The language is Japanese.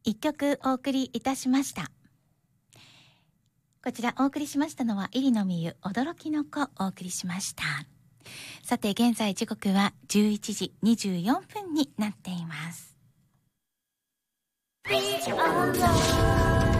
一曲お送りいたしました。こちらお送りしましたのは入野美優驚きの子お送りしました。さて現在時刻は11時24分になっています。